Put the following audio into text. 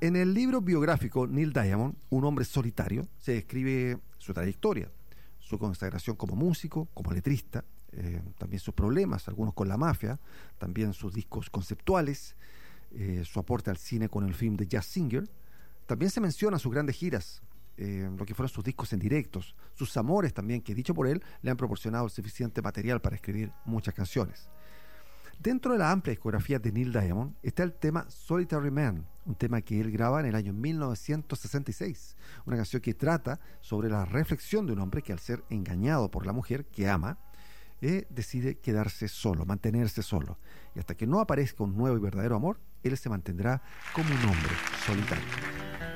En el libro biográfico Neil Diamond, Un hombre solitario, se describe su trayectoria, su consagración como músico, como letrista, también sus problemas, algunos con la mafia, también sus discos conceptuales, su aporte al cine con el film de Jazz Singer. También se menciona sus grandes giras, lo que fueron sus discos en directos, sus amores también, que dicho por él, le han proporcionado el suficiente material para escribir muchas canciones. Dentro de la amplia discografía de Neil Diamond está el tema Solitary Man, un tema que él graba en el año 1966, una canción que trata sobre la reflexión de un hombre que al ser engañado por la mujer que ama, decide quedarse solo, mantenerse solo, y hasta que no aparezca un nuevo y verdadero amor, él se mantendrá como un hombre solitario.